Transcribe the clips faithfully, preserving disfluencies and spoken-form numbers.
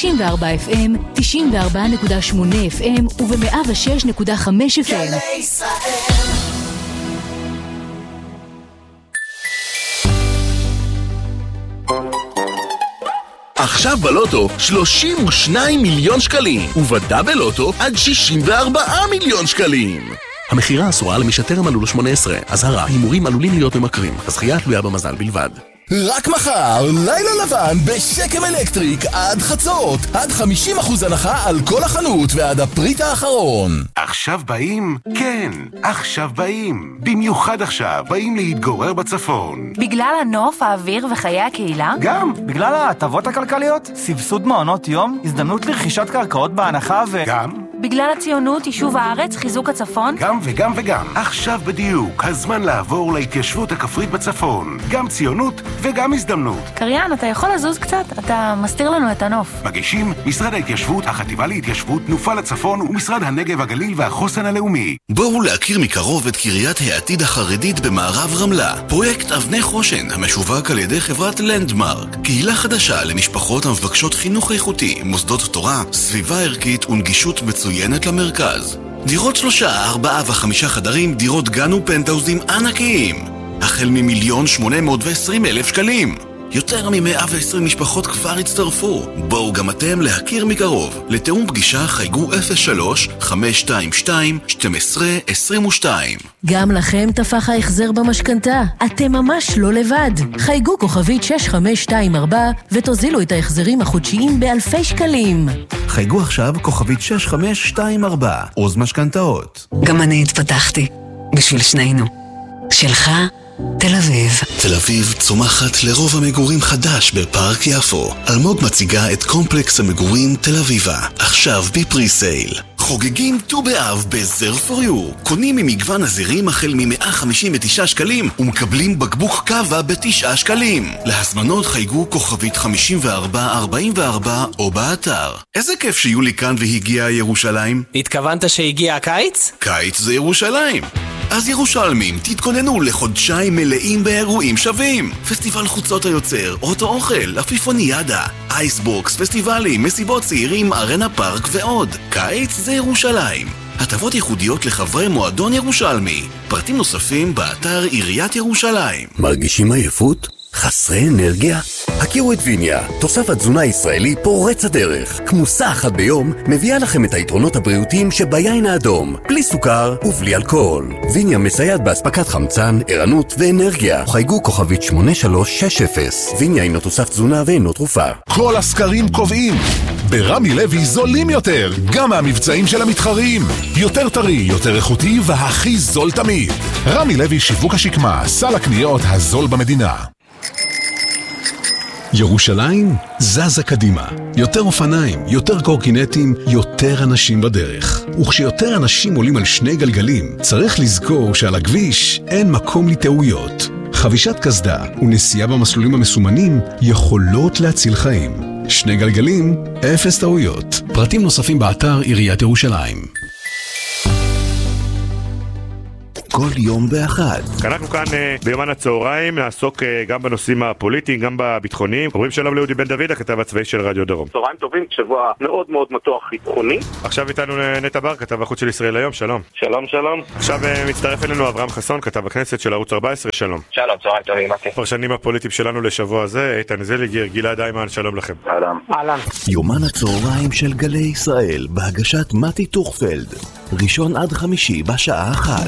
תשעים וארבע אף אם, תשעים וארבע נקודה שמונה אף אם וב-מאה ושש נקודה חמש אף אם. גלי ישראל. עכשיו בלוטו שלושים ושניים מיליון שקלים, ובדאבל לוטו עד שישים וארבעה מיליון שקלים. המחירה אסורה למי שטרם מלאו לו שמונה עשרה. אזהרה, הימורים עלולים להיות ממכרים. הזכייה תלויה במזל בלבד. רק מחר, לילה לבן בשקם אלקטריק עד חצות. עד חמישים אחוז הנחה על כל החנות ועד הפריט האחרון. עכשיו באים? כן, עכשיו באים. במיוחד עכשיו באים להתגורר בצפון. בגלל הנוף, האוויר וחיי הקהילה? גם, בגלל ההטבות הכלכליות, סבסוד מעונות יום, הזדמנות לרכישת קרקעות בהנחה ו... גם? בגלל הציונות, יישוב הארץ, חיזוק הצפון? גם וגם וגם. עכשיו בדיוק, הזמן לעבור להתיישבות הכפרית בצפון. גם ציונות וגם הזדמנות. קריין, אתה יכול לזוז קצת? אתה מסתיר לנו את הנוף. מגישים משרד ההתיישבות, החטיבה להתיישבות, תנופה לצפון ומשרד הנגב הגליל והחוסן הלאומי. בואו להכיר מקרוב את קריית העתיד החרדית במערב רמלה. פרויקט אבני חושן המשווק על ידי חברת לנדמרק. קהילה חדשה למשפחות המבקשות חינוך איכותי, מוסדות תורה, סביבה ערכית ונגישות מצוינת למרכז. דירות שלושה, ארבעה וחמישה חדרים, דירות גן ופנטאוזים ענקיים. החל ממיליון שמונה מאות ועשרים אלף שקלים. יותר מ-מאה ועשרים משפחות כבר הצטרפו. בואו גם אתם להכיר מקרוב. לתאום פגישה חייגו אפס שלוש חמש שתיים שתיים שתים עשרה עשרים ושתיים. גם לכם תפח ההחזר במשכנתה. אתם ממש לא לבד. חייגו כוכבית שש חמש שתיים ארבע ותוזילו את ההחזרים החודשיים באלפי שקלים. חייגו עכשיו כוכבית שש חמש שתיים ארבע. עוז משכנתאות. גם אני התפתחתי. בשביל שנינו. שלך תל אביב. תל אביב צומחת לרוב המגורים חדש בפארק יפו. אלמוג מציגה את קומפלקס המגורים תל אביבה, עכשיו בפרי סייל. חוגגים ט"ו באב בזר פור יו. קונים ממגוון הזירים החל מ-מאה חמישים ותשעה שקלים ומקבלים בקבוק קווה בתשעה שקלים. להזמנות חייגו כוכבית חמישים וארבע ארבעים וארבע או באתר. איזה כיף שיולי כאן והגיע ירושלים. התכוונת שהגיע הקיץ? קיץ זה ירושלים. אז ירושלמים, תתכוננו לחודשיים מלאים באירועים שווים. פסטיבל חוצות היוצר, אוטו אוכל, אפיפוניאדה, אייסבוקס, פסטיבלים, מסיבות צעירים, ארנה פארק ועוד. קיץ זה ירושלים. הטבות ייחודיות לחברי מועדון ירושלמי. פרטים נוספים באתר עיריית ירושלים. מרגישים עייפות? חסרי אנרגיה? הכירו את ויניה, תוסף תזונה ישראלי פורץ הדרך. כמוסה אחת ביום מביאה לכם את היתרונות הבריאותיים שביין האדום, בלי סוכר ובלי אלכוהול. ויניה מסייעת בהספקת חמצן, ערנות ואנרגיה. חייגו כוכבית שמונה שלוש שש אפס. ויניה אינו תוסף תזונה ואינו תרופה. כל הסקרים קובעים ברמי לוי זולים יותר, גם מהמבצעים של המתחרים. יותר טרי, יותר איכותי והכי זול תמיד. רמי לוי שיווק השקמה, סל הקניות הזול במדינה. ירושלים זזה קדימה. יותר אופניים, יותר קורקינטים, יותר אנשים בדרך. וכשיותר אנשים עולים על שני גלגלים, צריך לזכור שעל הכביש אין מקום לטעויות. חבישת קסדה ונסיעה במסלולים המסומנים יכולות להציל חיים. שני גלגלים, אפס טעויות. פרטים נוספים באתר עיריית ירושלים. כל יום באחד. אנחנו כאן uh, ביומן הצהריים נעסוק uh, גם בנושאים הפוליטיים, גם בביטחוניים. אומרים שלום ליהודי בן דוד, הכתב הצבאי של רדיו דרום. צהריים טובים, שבוע מאוד מאוד מתוח ביטחוני. עכשיו איתנו נטע בר, כתב החוץ של ישראל היום, שלום. שלום, שלום. עכשיו uh, מצטרף אלינו אברהם חסון, כתב הכנסת של ערוץ ארבע עשרה, שלום. שלום, צהריים טובים, מתי. פרשנים הפוליטיים שלנו לשבוע הזה, איתן זליגר, גלעד איימן, שלום לכם. אהלן. אהלן. יומן הצהריים של גלי ישראל, בהגשת מתי טורפלד. ראשון עד חמישי בשעה אחת.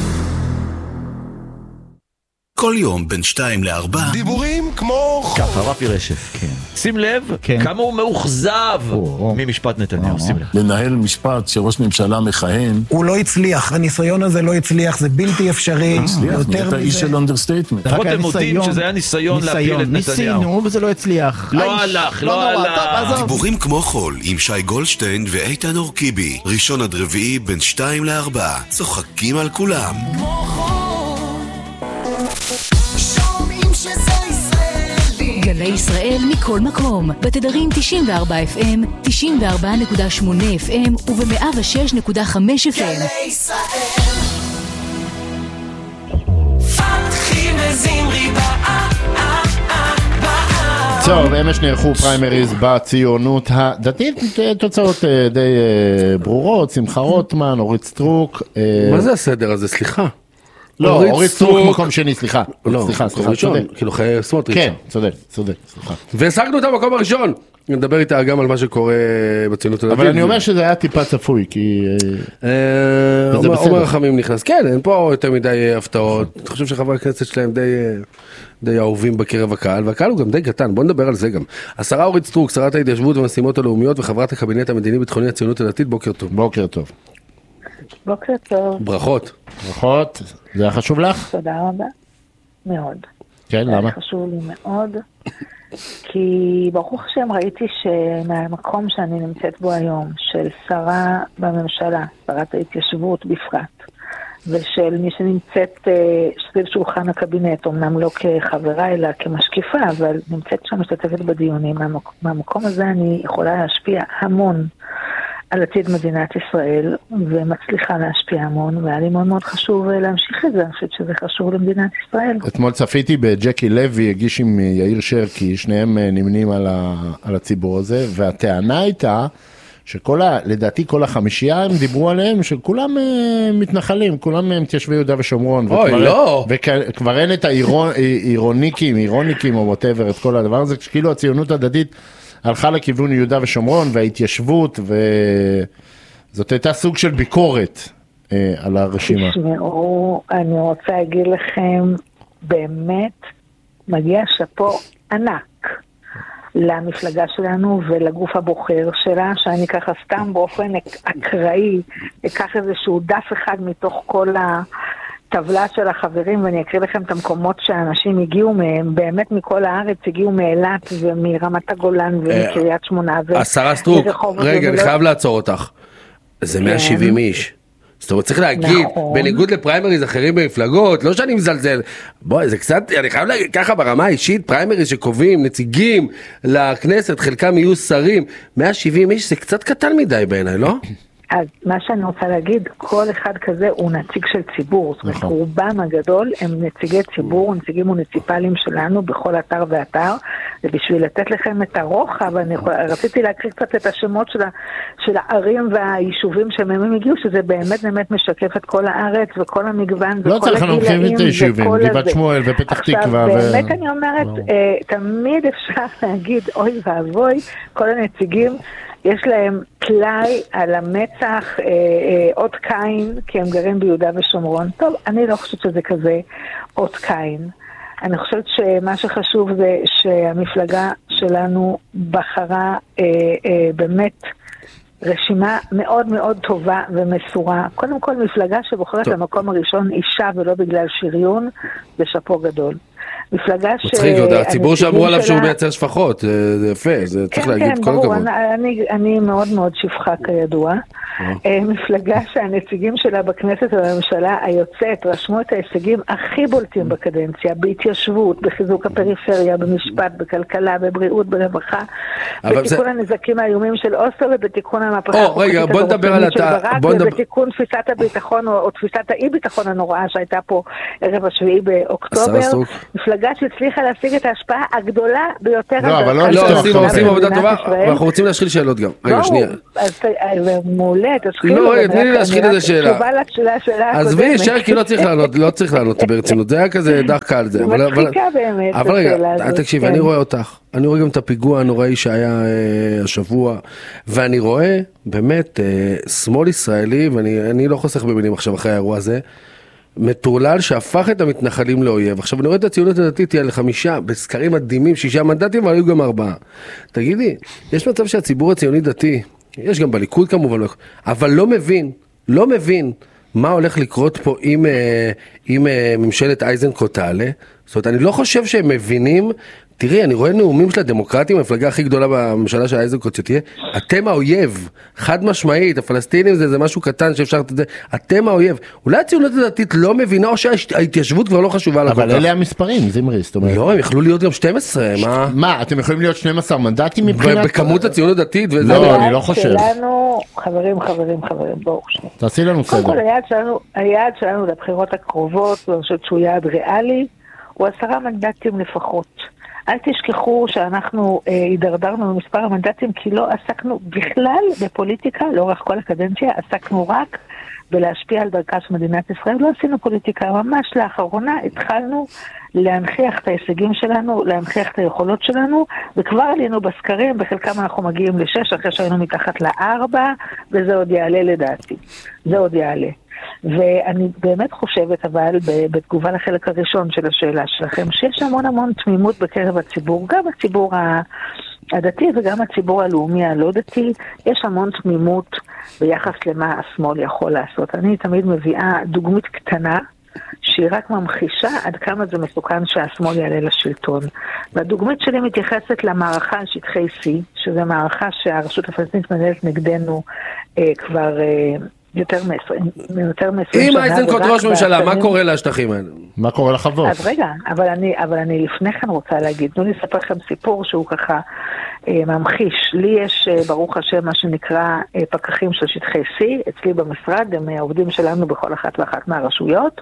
כל יום בין שתיים לארבע דיבורים כמו ככה רפי רשף, כן. שים לב כמה הוא מאוכזב ממשפט נתניהו, שים לב. לנהל משפט שראש ממשלה מכהן, הוא לא הצליח, הניסיון הזה לא הצליח, זה בלתי אפשרי. יותר איש של אנדרסטייטמנט. לפחות הם מודים שזה היה ניסיון להפיל את נתניהו. ניסינו וזה לא הצליח. לא הלך, לא הלך. דיבורים כמו חול עם שי גולדשטיין ואיתן אורקיבי. ראשון עד רביעי בין שתיים לארבע. צוחקים על כולם. גלי ישראל מכל מקום, בתדרים תשעים וארבע אף אם, תשעים וארבע נקודה שמונה אף אם וב-מאה ושש נקודה חמש אף אם. גלי ישראל פתחי וזמרי באה, אה, אה, באה טוב, אמש נערכו פריימריז בציונות הדתית, תוצאות די ברורות, שמחה רוטמן, אורית סטרוק. מה זה הסדר הזה? סליחה. לא, אורית סטרוק מקום שני, סליחה. סליחה, סליחה, צודק. כאילו חיי סמוטריץ'. כן, צודק, צודק, סליחה. והשגנו את המקום הראשון. נדבר איתה גם על מה שקורה בציונות הדתית. אבל אני אומר שזה היה טיפה צפוי, כי... עומר רחמים נכנס. כן, אין פה יותר מדי הפתעות. אני חושב שחברי הכנסת שלהם די אהובים בקרב הקהל, והקהל הוא גם די קטן, בוא נדבר על זה גם. השרה אורית סטרוק, שרת ההתיישבות והמשימות הלאומיות וחברת הקבינט המדיני-ביטחוני הציונות הדתית, בוקר טוב. בוקר טוב. בוקר טוב. ברכות. ברכות. זה היה חשוב לך? תודה רבה. מאוד. כן, למה? זה חשוב לי מאוד, כי ברוך השם ראיתי שמהמקום שאני נמצאת בו היום, של שרה בממשלה, שרת ההתיישבות בפרט, ושל מי שנמצאת סביב שולחן הקבינט, אמנם לא כחברה אלא כמשקיפה, אבל נמצאת שם משתתפת בדיונים. מהמקום הזה אני יכולה להשפיע המון על עתיד מדינת ישראל, ומצליחה להשפיע המון, והיה לי מאוד מאוד חשוב להמשיך את זה, אני חושבת שזה חשוב למדינת ישראל. אתמול צפיתי בג'קי לוי, הגיש עם יאיר שרקי, שניהם נמנים על, ה, על הציבור הזה, והטענה הייתה, שכל ה, לדעתי כל החמישייה הם דיברו עליהם, שכולם מתנחלים, כולם מתיישבי יהודה ושומרון. אוי, וכבר, לא. וכבר אין את האירוניקים, אירוניקים או whatever, את כל הדבר הזה, שכאילו הציונות הדתית, הלכה לכיוון יהודה ושומרון וההתיישבות, וזאת הייתה סוג של ביקורת אה, על הרשימה. תשמעו, אני רוצה להגיד לכם, באמת מגיע שפו ענק למפלגה שלנו ולגוף הבוחר שלה, שאני ככה סתם באופן אקראי, אקח איזשהו דף אחד מתוך כל ה... טבלה של החברים, ואני אקריא לכם את המקומות שהאנשים הגיעו מהם, באמת מכל הארץ, הגיעו מאילת ומרמת הגולן ומקריית שמונה. השרה סטרוק, רגע, אני חייב לעצור אותך. זה מאה ושבעים איש. זאת אומרת, צריך להגיד, בניגוד לפריימריז אחרים במפלגות, לא שאני מזלזל, בואי, זה קצת, אני חייב להגיד, ככה ברמה האישית, פריימריז שקובעים, נציגים לכנסת, חלקם יהיו שרים, מאה ושבעים איש זה קצת קטן מדי בעיניי, לא? אז מה שאני רוצה להגיד, כל אחד כזה הוא נציג של ציבור, זאת אומרת, רובם הגדול הם נציגי ציבור, נציגים מוניציפליים שלנו בכל אתר ואתר, ובשביל לתת לכם את הרוחב, אני רציתי להקריא קצת את השמות של, של הערים והיישובים שמהם הגיעו, שזה באמת באמת משקף את כל הארץ וכל המגוון לא צריך, אנחנו מכירים את היישובים, גבעת שמואל ופתח תקווה. עכשיו, באמת אני אומרת, תמיד אפשר להגיד, אוי ואבוי, כל הנציגים, יש להם תלאי על המצח, אה, אה, אות קין, כי הם גרים ביהודה ושומרון. טוב, אני לא חושבת שזה כזה אות קין. אני חושבת שמה שחשוב זה שהמפלגה שלנו בחרה אה, אה, באמת רשימה מאוד מאוד טובה ומסורה. קודם כל מפלגה שבוחרת למקום הראשון אישה ולא בגלל שריון, זה שפו גדול. מפלגה ש... מצחיק, הציבור שאמרו עליו שהוא מייצר שפחות, זה יפה, זה צריך להגיד כל הכבוד. אני מאוד מאוד שפחה כידוע. מפלגה שהנציגים שלה בכנסת ובממשלה היוצאת רשמו את ההישגים הכי בולטים בקדנציה, בהתיישבות, בחיזוק הפריפריה, במשפט, בכלכלה, בבריאות, ברווחה, בתיקון הנזקים האיומים של אוסלו ובתיקון המהפכה החוקתית של ברק, ובתיקון תפיסת הביטחון או תפיסת האי-ביטחון הנוראה שהייתה פה ערב השביעי באוקטובר. מפלגה שהצליחה להשיג את ההשפעה הגדולה ביותר. לא, אבל לא, לא, עושים עבודה טובה, אנחנו רוצים להשחיל שאלות גם. רגע, שנייה. מעולה, תשחילו. לא, רגע, תני לי להשחיל איזה שאלה. אז וי, שרקי לא צריך לענות, לא צריך לענות ברצינות, זה היה כזה דרך קל זה. מצחיקה באמת. אבל רגע, תקשיב, אני רואה אותך, אני רואה גם את הפיגוע הנוראי שהיה השבוע, ואני רואה באמת שמאל ישראלי, ואני לא חוסך במילים עכשיו אחרי האירוע הזה, מטורלל שהפך את המתנחלים לאויב. עכשיו אני רואה את הציונות הדתית היא על חמישה, בסקרים מדהימים, שישה מנדטים, אבל היו גם ארבעה. תגידי, יש מצב שהציבור הציוני דתי, יש גם בליכוד כמובן, אבל לא מבין, לא מבין מה הולך לקרות פה עם, עם ממשלת אייזנקוט תעלה. זאת אומרת, אני לא חושב שהם מבינים, תראי, אני רואה נאומים של הדמוקרטים, המפלגה הכי גדולה בממשלה של אייזנקוט שתהיה, אתם האויב, חד משמעית, הפלסטינים זה, זה משהו קטן שאפשר, אתם האויב. אולי הציונות הדתית לא מבינה, או שההתיישבות כבר לא חשובה לה. אבל אלה המספרים, זמרי, זאת אומרת. לא, הם יכלו להיות גם שתים עשרה, מה? מה, אתם יכולים להיות שנים עשר מנדטים מבחינת? בכמות הציונות הדתית, לא, אני לא חושב. חברים, חברים, חברים, בואו. תעשי לנו סדר. קודם כל, היעד שלנו, היעד שלנו לבחירות הקרובות, אני חושבת שהוא יעד ריאלי, הוא עשרה מנדטים לפחות. אל תשכחו שאנחנו אה, הידרדרנו במספר המנדטים, כי לא עסקנו בכלל בפוליטיקה, לאורך כל הקדנציה, עסקנו רק בלהשפיע על דרכה של מדינת ישראל, לא עשינו פוליטיקה, ממש לאחרונה התחלנו להנחיח את ההישגים שלנו, להנחיח את היכולות שלנו, וכבר עלינו בסקרים, בחלקם אנחנו מגיעים לשש, אחרי שהיינו מתחת לארבע, וזה עוד יעלה לדעתי. זה עוד יעלה. ואני באמת חושבת, אבל בתגובה לחלק הראשון של השאלה שלכם, שיש המון המון תמימות בקרב הציבור, גם הציבור הדתי וגם הציבור הלאומי הלא דתי, יש המון תמימות ביחס למה השמאל יכול לעשות. אני תמיד מביאה דוגמית קטנה, שהיא רק ממחישה עד כמה זה מסוכן שהשמאל יעלה לשלטון. והדוגמית שלי מתייחסת למערכה על שטחי C, שזו מערכה שהרשות הפלסטינית מנהלת נגדנו אה, כבר אה, יותר מ-עשרים שנה. אם איזנקוט ראש ממשלה, מה קורה לשטחים האלה? מה קורה לחוות? אז רגע, אבל אני, אבל אני לפני כן רוצה להגיד, תנו לי לספר לכם סיפור שהוא ככה אה, ממחיש. לי יש, אה, ברוך השם, מה שנקרא אה, פקחים של שטחי C, אצלי במשרד, הם אה, עובדים שלנו בכל אחת ואחת מהרשויות,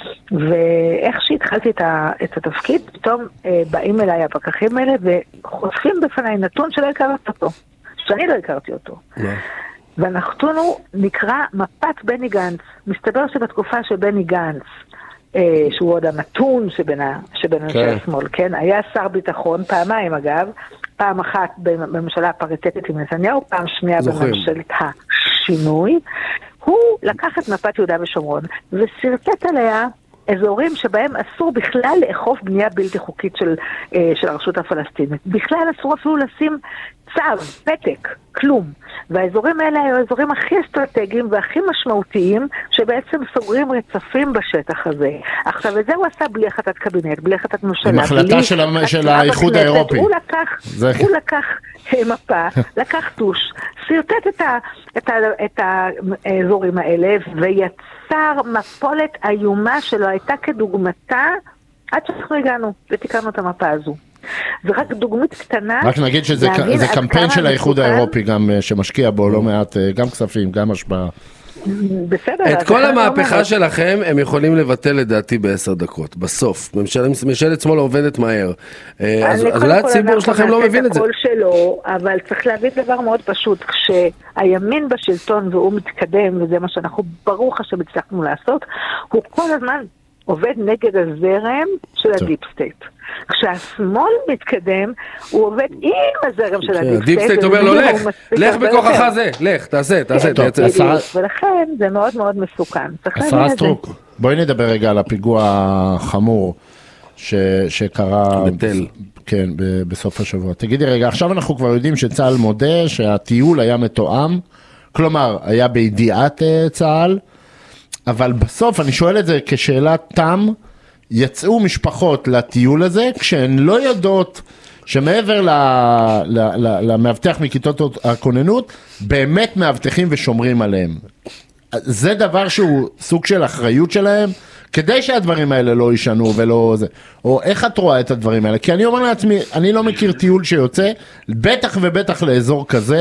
ואיך שהתחלתי את, ה, את התפקיד, פתאום אה, באים אליי הפקחים האלה, וחושפים בפניי נתון שלא הכרתי אותו, שאני לא הכרתי אותו. והנתון הוא נקרא מפת בני גנץ. מסתבר שבתקופה של בני גנץ, אה, שהוא עוד הנתון שבין, שבין אנשי השמאל, כן? היה שר ביטחון, פעמיים אגב, פעם אחת בממשלה הפריטטית עם נתניהו, פעם שנייה בממשלת השינוי, הוא לקח את מפת יהודה ושומרון, וסרטט עליה אזורים שבהם אסור בכלל לאכוף בנייה בלתי חוקית של, אה, של הרשות הפלסטינית. בכלל אסור אפילו לשים צו, פתק, כלום. והאזורים האלה היו האזורים הכי אסטרטגיים והכי משמעותיים, שבעצם סוגרים רצפים בשטח הזה. עכשיו, את זה הוא עשה בלי החלטת קבינט, בלי החלטת ממשלה. עם החלטה של, של האיחוד האירופי. הוא לקח, זה... הוא לקח מפה, לקח טוש, סרטט את, ה, את, ה, את האזורים האלה, ויצר מפולת איומה שלא הייתה כדוגמתה, עד שאנחנו הגענו ותיקנו את המפה הזו. זה רק דוגמית קטנה. רק נגיד שזה קמפיין של האיחוד האירופי גם שמשקיע בו לא מעט, גם כספים, גם השפעה. בסדר. את כל המהפכה שלכם הם יכולים לבטל לדעתי בעשר דקות, בסוף. ממשלת שמאל עובדת מהר. אז אולי הציבור שלכם לא מבין את זה. אבל צריך להבין דבר מאוד פשוט, כשהימין בשלטון והוא מתקדם, וזה מה שאנחנו ברוך השם הצלחנו לעשות, הוא כל הזמן עובד נגד הזרם של הדיפ סטייט. כשהשמאל מתקדם, הוא עובד עם הזרם של הדיפ סטייט. הדיפ סטייט אומר לו, לך, לך בכוחך זה, לך, תעשה, תעשה. ולכן זה מאוד מאוד מסוכן. השרה סטרוק, בואי נדבר רגע על הפיגוע החמור שקרה כן, בסוף השבוע. תגידי רגע, עכשיו אנחנו כבר יודעים שצה"ל מודה שהטיול היה מתואם, כלומר, היה בידיעת צה"ל, אבל בסוף אני שואל את זה כשאלת תם, יצאו משפחות לטיול הזה, כשהן לא יודעות שמעבר ל, ל, ל, למאבטח מכיתות הכוננות, באמת מאבטחים ושומרים עליהם. זה דבר שהוא סוג של אחריות שלהם, כדי שהדברים האלה לא יישנו ולא זה. או איך את רואה את הדברים האלה? כי אני אומר לעצמי, אני לא מכיר טיול שיוצא, בטח ובטח לאזור כזה,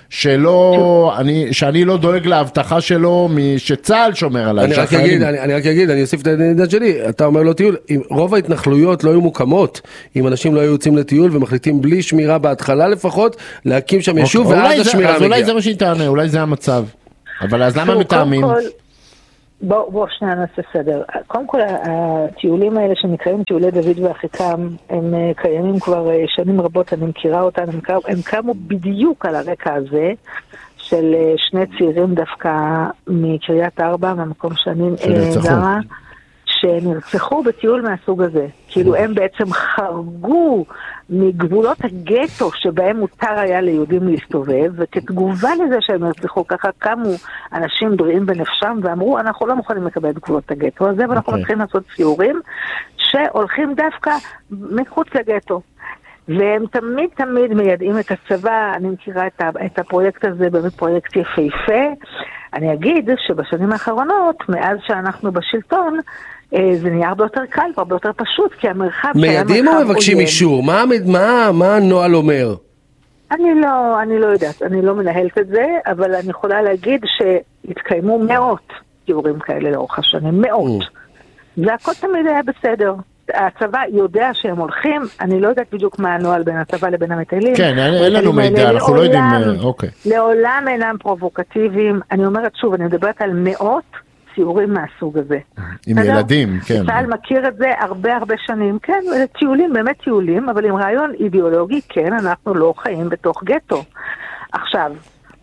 שלא, אני, שאני לא דואג להבטחה שלו שצה"ל שומר עליי. אני רק אגיד, אני, אני רק אגיד, אני אוסיף את העניין שלי, אתה אומר לו טיול, אם רוב ההתנחלויות לא היו מוקמות, אם אנשים לא היו יוצאים לטיול ומחליטים בלי שמירה בהתחלה לפחות, להקים שם יישוב ואז השמירה מגיעה. אז אולי זה מה שהיא תענה, אולי זה המצב. אבל אז למה מתאמים? בואו בוא, שניה נעשה סדר. קודם כל, הטיולים האלה שנקראים טיולי דוד ואחיקם, הם קיימים כבר שנים רבות, אני מכירה אותם, הם, הם קמו בדיוק על הרקע הזה, של שני צעירים דווקא מקריית ארבע, מהמקום שאני גרה, שנרצחו בטיול מהסוג הזה. כאילו הם בעצם חרגו מגבולות הגטו שבהם מותר היה ליהודים להסתובב, וכתגובה לזה שהם נרצחו ככה קמו אנשים בריאים בנפשם ואמרו אנחנו לא מוכנים לקבל את גבולות הגטו הזה, ואנחנו מתחילים לעשות ציורים שהולכים דווקא מחוץ לגטו. והם תמיד תמיד מיידעים את הצבא, אני מכירה את, את הפרויקט הזה, באמת פרויקט יפהפה. אני אגיד שבשנים האחרונות, מאז שאנחנו בשלטון, זה נהיה הרבה יותר קל, הרבה יותר פשוט, כי המרחב... מיידעים או מבקשים אישור? מה, מה, מה הנוהל אומר? אני לא, אני לא יודעת, אני לא מנהלת את זה, אבל אני יכולה להגיד שהתקיימו מאות ציורים כאלה לאורך השנים, מאות. והכל תמיד היה בסדר. הצבא יודע שהם הולכים, אני לא יודעת בדיוק מה הנוהל בין הצבא לבין המטיילים. כן, אין לנו מידע, אנחנו לא יודעים, אוקיי. לעולם אינם פרובוקטיביים, אני אומרת שוב, אני מדברת על מאות ציורים מהסוג הזה. עם ילדים, כן. צה"ל מכיר את זה הרבה הרבה שנים, כן, טיולים, באמת טיולים, אבל עם רעיון אידיאולוגי, כן, אנחנו לא חיים בתוך גטו. עכשיו,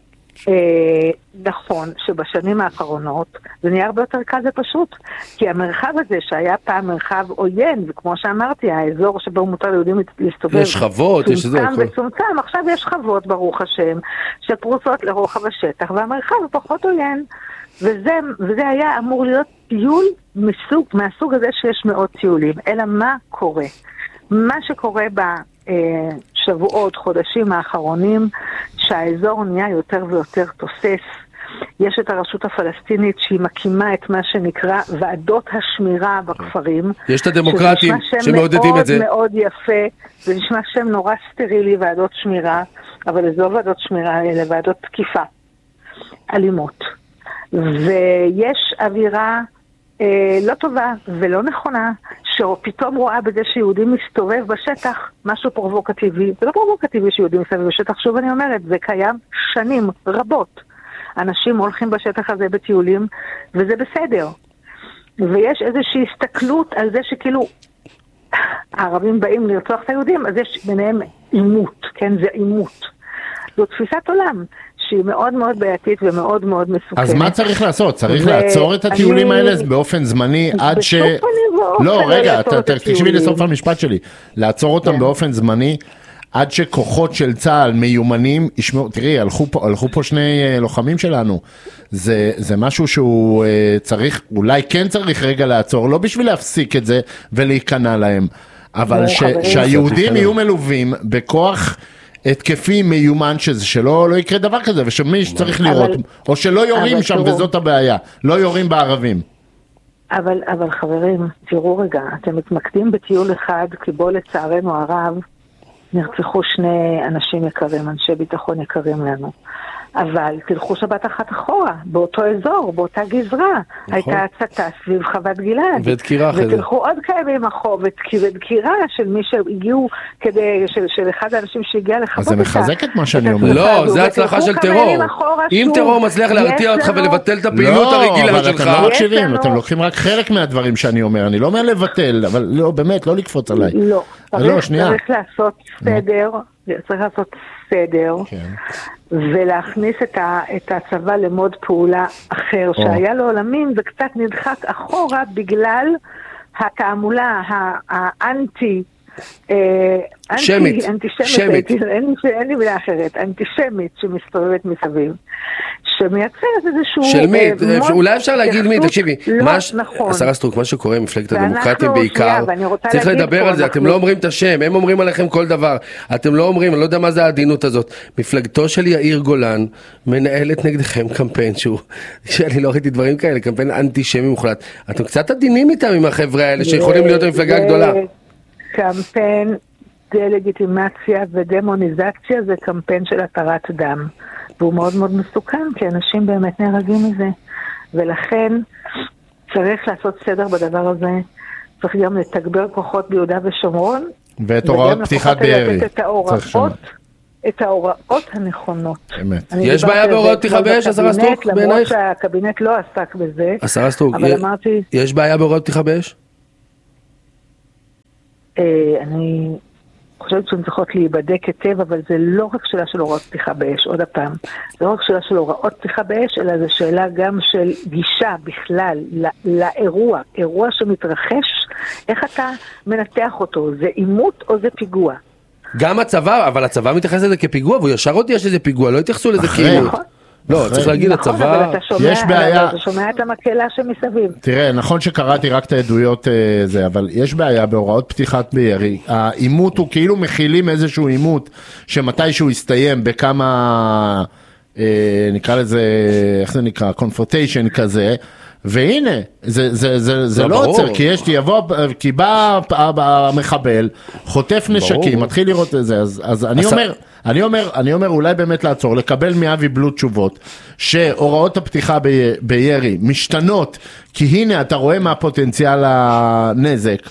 אה, נכון שבשנים האחרונות זה נהיה הרבה יותר קל ופשוט, כי המרחב הזה שהיה פעם מרחב עוין, וכמו שאמרתי, האזור שבו מותר ליהודים להסתובב, יש חוות, יש זה צומצם וצומצם, עכשיו יש חוות ברוך השם, שפרוסות לרוחב השטח, והמרחב פחות עוין, וזה, וזה היה אמור להיות טיול מסוג, מהסוג הזה שיש מאות טיולים, אלא מה קורה? מה שקורה בשבועות, חודשים האחרונים, שהאזור נהיה יותר ויותר תוסס. יש את הרשות הפלסטינית שהיא מקימה את מה שנקרא ועדות השמירה בכפרים. יש את הדמוקרטים שמעודדים את זה. זה נשמע שם מאוד מאוד יפה, זה נשמע שם נורא סטרילי, ועדות שמירה, אבל זה לא ועדות שמירה, אלה ועדות תקיפה, אלימות. ויש אווירה אה, לא טובה ולא נכונה, שפתאום רואה בזה שיהודים מסתובב בשטח משהו פרובוקטיבי. זה לא פרובוקטיבי שיהודים מסתובב בשטח, שוב אני אומרת, זה קיים שנים רבות. אנשים הולכים בשטח הזה בטיולים, וזה בסדר. ויש איזושהי הסתכלות על זה שכאילו הערבים באים לרצוח את היהודים, אז יש ביניהם אימות, כן, זה אימות. זו תפיסת עולם שהיא מאוד מאוד בעייתית ומאוד מאוד מסוכנת. אז מה צריך לעשות? צריך לעצור את הטיולים האלה באופן זמני עד ש... לא, רגע, תקשיבי לסוף המשפט שלי. לעצור אותם באופן זמני עד שכוחות של צה"ל מיומנים ישמעו, תראי, הלכו פה, הלכו פה שני לוחמים שלנו. זה, זה משהו שהוא צריך, אולי כן צריך רגע לעצור, לא בשביל להפסיק את זה ולהיכנע להם, אבל ש, שהיהודים יהיו מלווים בכוח התקפי מיומן שזה, שלא לא יקרה דבר כזה, ושמי שצריך לראות, או שלא יורים שם, וזאת הבעיה, לא יורים בערבים. אבל, אבל חברים, תראו רגע, אתם מתמקדים בטיול אחד, כי בו לצערנו הרב, נרצחו שני אנשים יקרים, אנשי ביטחון יקרים לנו. אבל תלכו שבת אחת אחורה, באותו אזור, באותה גזרה, הייתה הצתה סביב חוות גלעד. ודקירה אחרי זה. ותלכו עוד כמה מחור, ודקירה של מי שהגיעו, כדי, של, של אחד האנשים שהגיע לחוות אותה. אז זה מחזק את מה שאני אומר. לא, זה הצלחה של טרור. אם טרור מצליח להרתיע אותך ולבטל את הפעילות הרגילה שלך. לא, אבל אתם לא מקשיבים, אתם לוקחים רק חלק מהדברים שאני אומר. אני לא אומר לבטל, אבל לא, באמת, לא לקפוץ עליי. לא, צריך לעשות סדר, צריך לעשות סדר, ולהכניס את, ה, את הצבא למוד פעולה אחר, שהיה לו עולמים וקצת נדחק אחורה בגלל התעמולה האנטי, שמית, אנטישמית, אין לי מילה אחרת, אנטישמית שמסתובבת מסביב, שמייצרת איזשהו... של מי? אולי אפשר להגיד מי, תקשיבי, השרה סטרוק, מה שקורה עם מפלגת הדמוקרטים בעיקר, צריך לדבר על זה, אתם לא אומרים את השם, הם אומרים עליכם כל דבר, אתם לא אומרים, אני לא יודע מה זה העדינות הזאת, מפלגתו של יאיר גולן מנהלת נגדכם קמפיין שהוא, שאני לא ראיתי דברים כאלה, קמפיין אנטישמי מוחלט, אתם קצת עדינים איתם עם החבר'ה האלה שיכולים להיות המפלגה הגדולה. קמפיין דה-לגיטימציה ודמוניזציה זה קמפיין של התרת דם, והוא מאוד מאוד מסוכן, כי אנשים באמת נהרגים מזה, ולכן צריך לעשות סדר בדבר הזה, צריך גם לתגבר כוחות ביהודה ושומרון, ואת הוראות פתיחת בארי, את ההוראות, את ההוראות הנכונות. יש בעיה בהוראות פתיחה באש, השרה סטרוק, בעינייך? למרות שהקבינט לא עסק בזה, השרה סטרוק, יש בעיה בהוראות פתיחה באש? אני חושבת שהן צריכות להיבדק היטב, אבל זה לא רק שאלה של הוראות פתיחה באש, עוד הפעם. זה לא רק שאלה של הוראות פתיחה באש, אלא זה שאלה גם של גישה בכלל לאירוע. אירוע שמתרחש, איך אתה מנתח אותו? זה עימות או זה פיגוע? גם הצבא, אבל הצבא מתייחס לזה כפיגוע, והוא ישר עוד יש לזה פיגוע, לא התייחסו לזה כאילו. לא, צריך להגיד הצבא, יש בעיה, אתה שומע את המקהלה שמסביב. תראה, נכון שקראתי רק את העדויות זה, אבל יש בעיה בהוראות פתיחת בארי. העימות הוא כאילו מכילים איזשהו עימות שמתישהו יסתיים בכמה, נקרא לזה, איך זה נקרא, confrontation כזה, והנה, זה, זה, זה, זה לא עוצר, כי יש, יבוא, כי בא המחבל, חוטף נשקים, מתחיל לראות את זה, אז, אז אני אומר, אני אומר, אני אומר, אולי באמת לעצור, לקבל מאבי בלו תשובות, שהוראות הפתיחה ב, בירי משתנות, כי הנה אתה רואה מה פוטנציאל הנזק,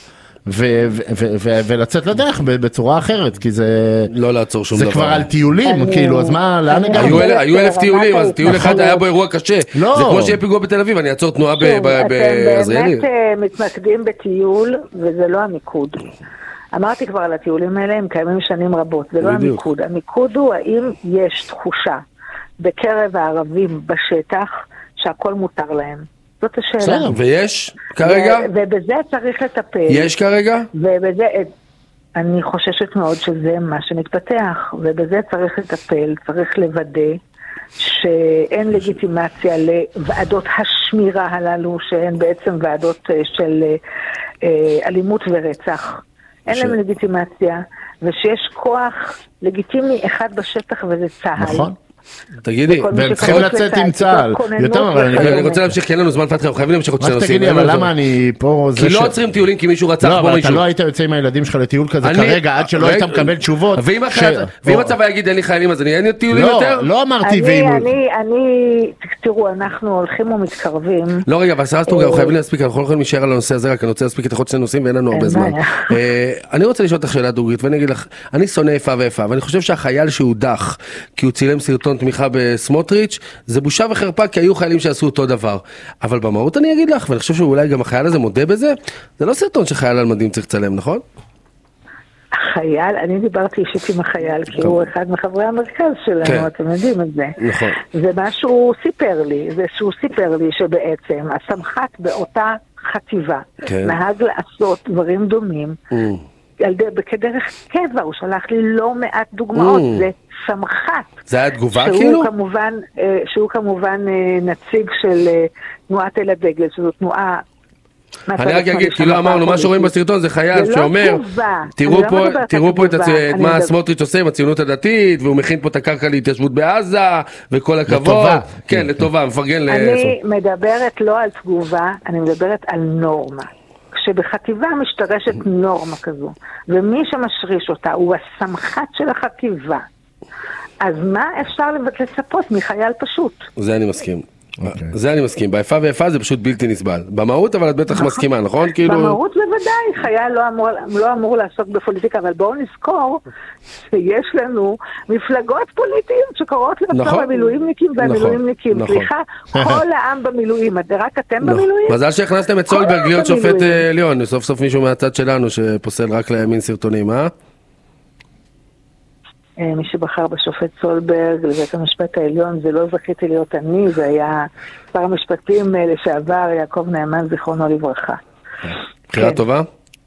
ולצאת לדרך בצורה אחרת, כי זה... לא לעצור שום דבר. זה כבר על טיולים, כאילו, אז מה, לאן הגענו? היו אלף טיולים, אז טיול אחד היה בו אירוע קשה. זה כמו שיהיה פיגוע בתל אביב, אני אעצור תנועה בעזריאלי. אתם באמת מתמקדים בטיול, וזה לא המיקוד. אמרתי כבר על הטיולים האלה, הם קיימים שנים רבות, זה לא המיקוד. המיקוד הוא האם יש תחושה בקרב הערבים בשטח שהכל מותר להם. זאת השאלה. ויש כרגע? ובזה צריך לטפל. יש כרגע? ובזה, אני חוששת מאוד שזה מה שמתפתח, ובזה צריך לטפל, צריך לוודא שאין לגיטימציה לוועדות השמירה הללו, שהן בעצם ועדות של אלימות ורצח. אין להם לגיטימציה, ושיש כוח לגיטימי אחד בשטח וזה צהל. נכון. תגידי, והם צריכים לצאת עם צהל. אני רוצה להמשיך, כי אין לנו זמן פתח, אנחנו חייבים להמשיך עוד שני נושאים. תגידי, אבל למה אני פה... כי לא עוצרים טיולים, כי מישהו רצח פה מישהו. מישהו. לא, אבל אתה לא היית יוצא עם הילדים שלך לטיול כזה כרגע, עד שלא היית מקבל תשובות. ואם הצבא יגיד, אין לי חיילים, אז אין לי טיולים יותר? לא אמרתי ואם... אני, תראו, אנחנו הולכים ומתקרבים. לא, רגע, אבל סרסטוג, אנחנו חייבים להספיק, אנחנו לא יכולים להישאר על הנושא הזה, רק אני רוצה להספיק את עוד שני נושאים ואין לנו הרבה זמן. אני רוצה לשאול אותך שאלה דוגרית, ואני אגיד לך, אני שונא איפה ואיפה, ואני חושב שהחייל שהודח, כי הוא צילם סרטון תמיכה בסמוטריץ', זה בושה וחרפה, כי היו חיילים שעשו אותו דבר. אבל במהות אני אגיד לך, ואני חושב שאולי גם החייל הזה מודה בזה, זה לא סרטון שחייל על מדים צריך לצלם, נכון? החייל, אני דיברתי אישית עם החייל, כי הוא אחד מחברי המרכז שלנו, אתם יודעים את זה. נכון. זה מה שהוא סיפר לי, זה שהוא סיפר לי שבעצם הסמח"ט באותה חטיבה נהג לעשות דברים דומים, כדרך קבע, הוא שלח לי לא מעט דוגמאות, זה סמח"ט. זה היה תגובה כאילו? שהוא כמובן נציג של תנועת אל הדגל, שזו תנועה... אני רק אגיד, כי לא אמרנו, מה שרואים בסרטון זה חייל שאומר, תראו פה את מה סמוטריץ' עושה עם הציונות הדתית, והוא מכין פה את הקרקע להתיישבות בעזה, וכל הכבוד. כן, לטובה, מפרגן ל... אני מדברת לא על תגובה, אני מדברת על נורמה. כשבחטיבה משתרשת נורמה כזו, ומי שמשריש אותה הוא הסמח"ט של החטיבה, אז מה אפשר לצפות מחייל פשוט? זה אני מסכים. זה אני מסכים. באיפה ואיפה זה פשוט בלתי נסבל. במהות אבל את בטח מסכימה, נכון? במהות בוודאי, חייל לא אמור לעסוק בפוליטיקה, אבל בואו נזכור שיש לנו מפלגות פוליטיות שקוראות לעצור המילואימניקים והמילואימניקים. סליחה, כל העם במילואים, רק אתם במילואים? מזל שהכנסתם את סולברג להיות שופט עליון, סוף סוף מישהו מהצד שלנו שפוסל רק לימין סרטונים, אה? מי שבחר בשופט סולברג לבית המשפט העליון, זה לא זכיתי להיות אני, זה היה שר המשפטים לשעבר, יעקב נאמן, זיכרונו לברכה. בחירה טובה?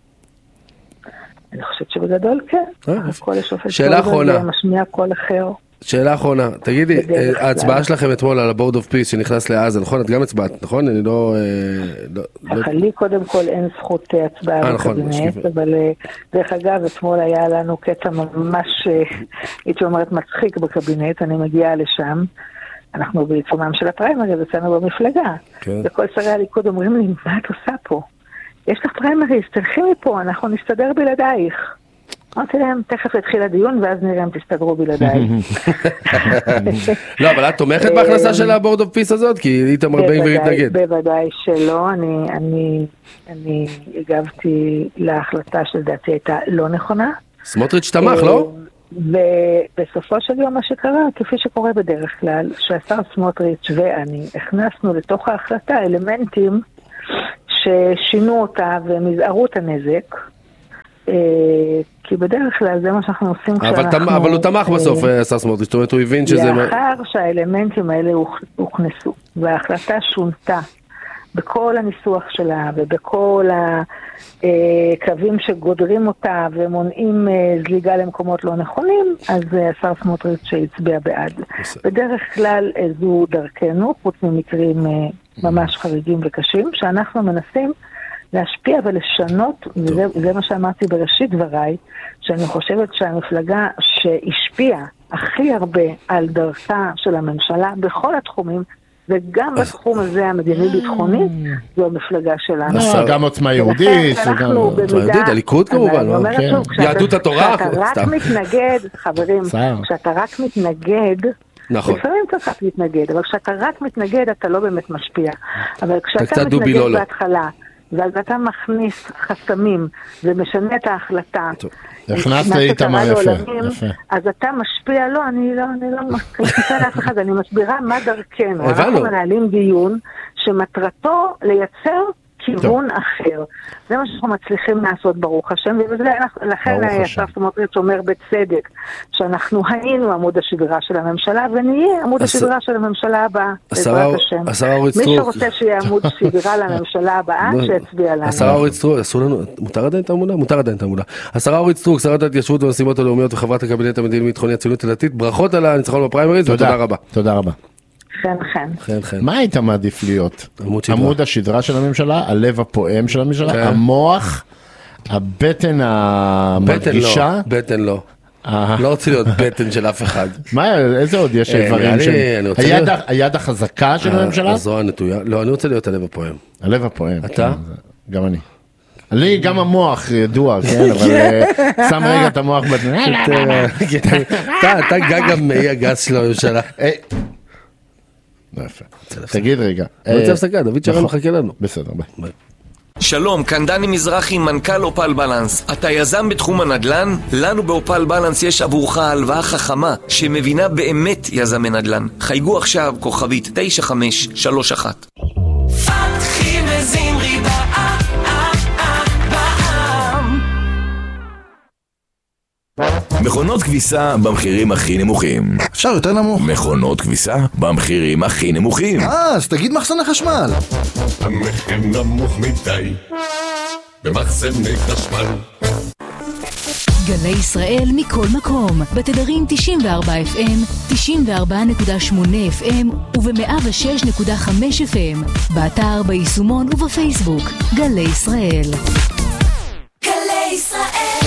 אני חושבת שבגדול כן. כל השופט סולברג משמיע קול אחר. שאלה אחרונה, תגידי, ההצבעה שלכם אתמול על הבורד אוף פיס שנכנס לעזה, נכון? את גם הצבעת, נכון? אני לא... לי קודם כל אין זכות הצבעה בקבינט, אבל דרך אגב, אתמול היה לנו קטע ממש, הייתי אומרת, מצחיק בקבינט, אני מגיעה לשם, אנחנו בעיצומם של הפריימריז, אצלנו במפלגה, וכל שרי הליכוד אומרים לי, מה את עושה פה? יש לך פריימריז, תלכי מפה, אנחנו נסתדר בלעדייך. אמרתי להם, תכף התחיל הדיון, ואז נראה אם תסתדרו בלעדיי. לא, אבל את תומכת בהכנסה של הבורד אוף פיס הזאת? כי איתמר בן גביר התנגד. בוודאי שלא, אני הגבתי להחלטה שלדעתי הייתה לא נכונה. סמוטריץ' תמך, לא? ובסופו של יום מה שקרה, כפי שקורה בדרך כלל, שהשר סמוטריץ' ואני הכנסנו לתוך ההחלטה אלמנטים ששינו אותה ומזערו את הנזק, כי בדרך כלל זה מה שאנחנו עושים כשאנחנו... אבל הוא תמך בסוף, השר סמוטריץ', זאת אומרת, הוא הבין שזה... לאחר שהאלמנטים האלה הוכנסו, וההחלטה שונתה בכל הניסוח שלה ובכל הקווים שגודרים אותה ומונעים זליגה למקומות לא נכונים, אז השר סמוטריץ' שהצביע בעד. בדרך כלל זו דרכנו, חוץ ממקרים ממש חריגים וקשים, שאנחנו מנסים להשפיע ולשנות, וזה מה שאמרתי בראשית דבריי, שאני חושבת שהמפלגה שהשפיעה הכי הרבה על דרכה של הממשלה בכל התחומים, וגם בתחום הזה המדיני-ביטחוני, זו המפלגה שלנו. גם עוצמה יהודית. עוצמה יהודית, הליכוד כמובן. יהדות התורה. כשאתה רק מתנגד, חברים, כשאתה רק מתנגד, לפעמים אתה רק מתנגד, אבל כשאתה רק מתנגד אתה לא באמת משפיע. אבל כשאתה מתנגד בהתחלה, ואז אתה מכניס חסמים ומשנה את ההחלטה. הכנסת איתמר יפה, יפה. אז אתה משפיע, לא, אני לא, אני לא מכניסה לאף אחד, אני מסבירה מה דרכנו. אנחנו מנהלים דיון שמטרתו לייצר כיוון אחר. זה מה שאנחנו מצליחים לעשות ברוך השם, ולכן השר סמוטריץ' אומר בצדק, שאנחנו היינו עמוד השדרה של הממשלה, ונהיה עמוד השדרה של הממשלה הבאה, בעזרת השם. מי שרוצה שיהיה עמוד שדרה לממשלה הבאה, שיצביע לנו. השרה אורית סטרוק, אסור לנו, מותר עדיין את העמודה? מותר עדיין את העמודה. השרה אורית סטרוק, שרת ההתיישבות והמשימות הלאומיות וחברת הקבינט המדיני-ביטחוני הציונות הדתית, ברכות על הניצחון בפריימריז, ותודה רבה. תודה רבה. חן חן. חן חן. מה היית מעדיף להיות? עמוד שדרה. עמוד השדרה של הממשלה, הלב הפועם של הממשלה, כן. המוח, הבטן המרגישה. בטן לא. לא רוצה להיות בטן של אף אחד. מה, איזה עוד יש איברים של... היד החזקה של הממשלה? הזרוע הנטויה. לא, אני רוצה להיות הלב הפועם. הלב הפועם. אתה? גם אני. לי גם המוח ידוע, כן, אבל שם רגע את המוח בטן. אתה גם מי הגס של הממשלה. יפה. תגיד רגע. לא רוצה הפסקה, דוד שרן מחכה לנו. בסדר, ביי. שלום, כאן דני מזרחי, מנכ"ל אופל בלנס. אתה יזם בתחום הנדל"ן? לנו באופל בלנס יש עבורך הלוואה חכמה שמבינה באמת יזמי נדל"ן. חייגו עכשיו כוכבית תשע חמש שלוש אחת. פתחי וזמרי בעם. מכונות כביסה במחירים הכי נמוכים. אפשר יותר נמוך. מכונות כביסה במחירים הכי נמוכים. אה, אז תגיד מחסן החשמל. המחיר נמוך מדי במחסני חשמל. גלי ישראל מכל מקום, בתדרים תשעים וארבע אף אם, תשעים וארבע נקודה שמונה אף אם וב-מאה ושש נקודה חמש אף אם, באתר, ביישומון ובפייסבוק. גלי ישראל. גלי ישראל.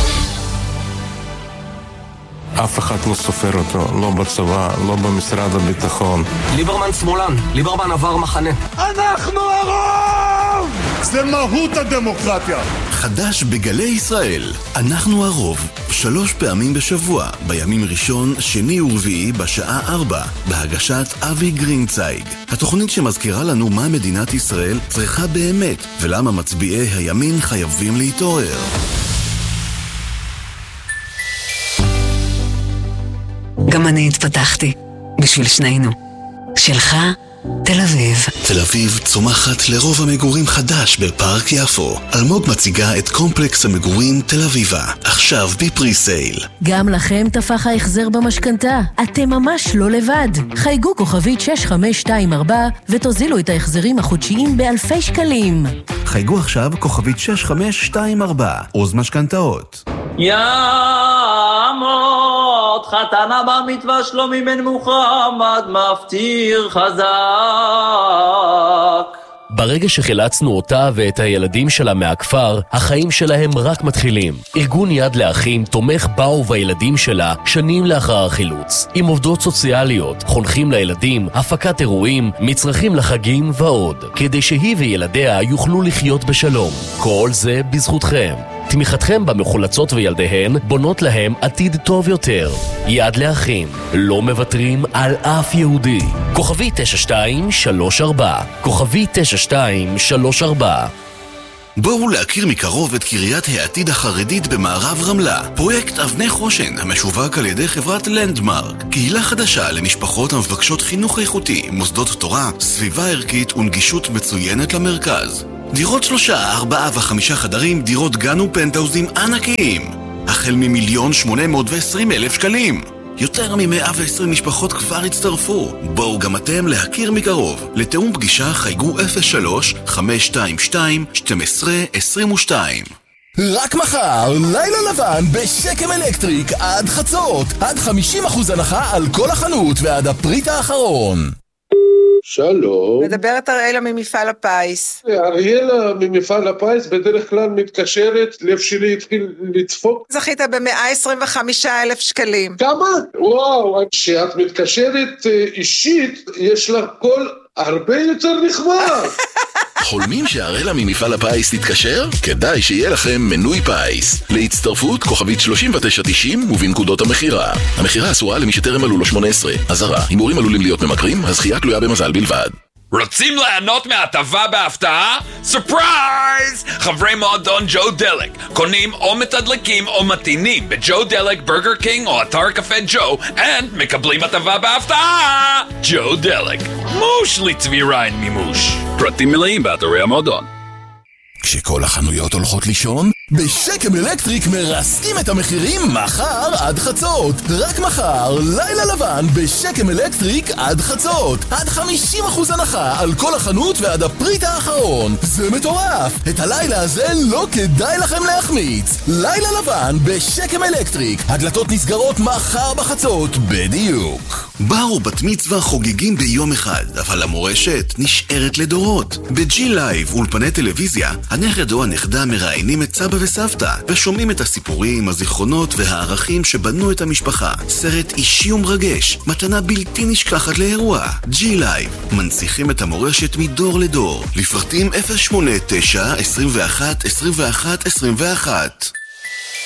אף אחד לא סופר אותו, לא בצבא, לא במשרד הביטחון. ליברמן שמאלן, ליברמן עבר מחנה. אנחנו הרוב! זה מהות הדמוקרטיה. חדש בגלי ישראל, אנחנו הרוב, שלוש פעמים בשבוע, בימים ראשון, שני ורביעי בשעה ארבע, בהגשת אבי גרינצייג. התוכנית שמזכירה לנו מה מדינת ישראל צריכה באמת, ולמה מצביעי הימין חייבים להתעורר. גם אני התפתחתי, בשביל שנינו. שלך, תל אביב. תל אביב צומחת לרוב המגורים חדש בפארק יפו. אלמוג מציגה את קומפלקס המגורים תל אביבה, עכשיו בפרי סייל. גם לכם תפח ההחזר במשכנתה. אתם ממש לא לבד. חייגו כוכבית שש חמש שתיים ארבע ותוזילו את ההחזרים החודשיים באלפי שקלים. חייגו עכשיו כוכבית שש חמש שתיים ארבע, עוז משכנתאות. יעמוד חתנה במטווה שלומי בן מוחמד מפטיר חזק. ברגע שחילצנו אותה ואת הילדים שלה מהכפר, החיים שלהם רק מתחילים. ארגון יד לאחים תומך בה ובילדים שלה שנים לאחר החילוץ. עם עובדות סוציאליות, חונכים לילדים, הפקת אירועים, מצרכים לחגים ועוד. כדי שהיא וילדיה יוכלו לחיות בשלום. כל זה בזכותכם. תמיכתכם במחולצות וילדיהן בונות להם עתיד טוב יותר. יד לאחים, לא מוותרים על אף יהודי. כוכבי תשע שתיים שלוש ארבע, כוכבי תשע שתיים שלוש ארבע. בואו להכיר מקרוב את קריית העתיד החרדית במערב רמלה. פרויקט אבני חושן המשווק על ידי חברת לנדמרק. קהילה חדשה למשפחות המבקשות חינוך איכותי, מוסדות תורה, סביבה ערכית ונגישות מצוינת למרכז. דירות שלושה, ארבעה וחמישה חדרים, דירות גן ופנטאוזים ענקיים. החל ממיליון שמונה מאות ועשרים אלף שקלים. יותר מ-מאה ועשרים משפחות כבר הצטרפו. בואו גם אתם להכיר מקרוב. לתאום פגישה חייגו אפס שלוש חמש שתיים שתיים שתים עשרה עשרים ושתיים. רק מחר, לילה לבן בשקם אלקטריק עד חצות. עד חמישים אחוז הנחה על כל החנות ועד הפריט האחרון. שלום. מדברת אריאלה ממפעל הפיס. אריאלה ממפעל הפיס בדרך כלל מתקשרת, לב שלי התחיל לדפוק. זכית ב-מאה עשרים וחמישה אלף שקלים. כמה? וואו, כשאת מתקשרת אישית, יש לה קול הרבה יותר נחמד. חולמים שהאריאלה ממפעל הפיס תתקשר? כדאי שיהיה לכם מנוי פיס. להצטרפות כוכבית שלושים ותשע תשעים ובנקודות המחירה. המחירה אסורה למי שטרם מלאו לו שמונה עשרה. אזהרה, הימורים עלולים להיות ממכרים, הזכייה תלויה במזל בלבד. רוצים ליהנות מהטבה בהפתעה? סופרייז! חברי מועדון ג'ו דלק קונים או מתדלקים או מתינים בג'ו דלק, ברגר קינג או אתר קפה ג'ו and מקבלים הטבה בהפתעה! ג'ו דלק, מוש לצבי ריין מימוש. פרטים מלאים באתרי המועדון. כשכל החנויות הולכות לישון, בשקם אלקטריק מרסקים את המחירים מחר עד חצות. רק מחר, לילה לבן בשקם אלקטריק עד חצות. עד חמישים אחוז הנחה על כל החנות ועד הפריט האחרון. זה מטורף! את הלילה הזה לא כדאי לכם להחמיץ. לילה לבן בשקם אלקטריק. הדלתות נסגרות מחר בחצות בדיוק. בר ובת מצווה חוגגים ביום אחד, אבל המורשת נשארת לדורות. בג'י לייב אולפני טלוויזיה, הנכד או הנכדה מראיינים את סבא וסבתא, ושומעים את הסיפורים, הזיכרונות והערכים שבנו את המשפחה. סרט אישי ומרגש, מתנה בלתי נשכחת לאירוע. ג'י לייב, מנציחים את המורשת מדור לדור. לפרטים אפס שמונה תשע עשרים ואחת עשרים ואחת עשרים ואחת.